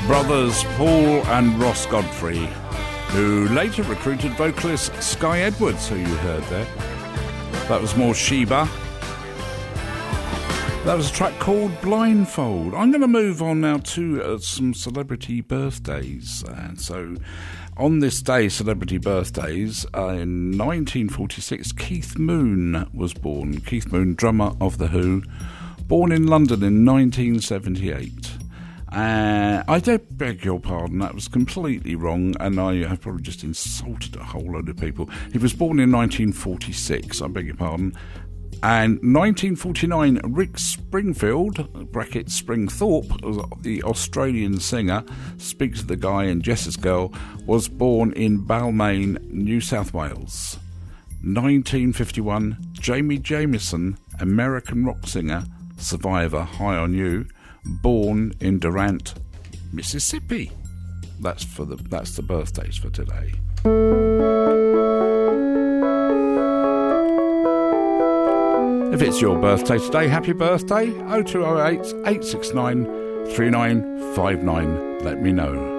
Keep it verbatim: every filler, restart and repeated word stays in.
Brothers Paul and Ross Godfrey, who later recruited vocalist Sky Edwards, who you heard there. That was more Sheba. That was a track called Blindfold. I'm going to move on now to uh, some celebrity birthdays. And so, on this day, celebrity birthdays, uh, in nineteen forty-six, Keith Moon was born. Keith Moon, drummer of The Who, born in London in nineteen seventy-eight. Uh, I do beg your pardon, that was completely wrong, and I have probably just insulted a whole load of people. He was born in nineteen forty-six, I beg your pardon. And nineteen forty-nine, Rick Springfield, bracket Springthorpe, the Australian singer, Speaks to the Guy and Jess's Girl, was born in Balmain, New South Wales. nineteen fifty-one, Jamie Jamieson, American rock singer, Survivor, High on You, born in Durant, Mississippi. That's for the that's the birthdays for today. If it's your birthday today, happy birthday. oh two oh eight, eight six nine, three nine five nine. Let me know.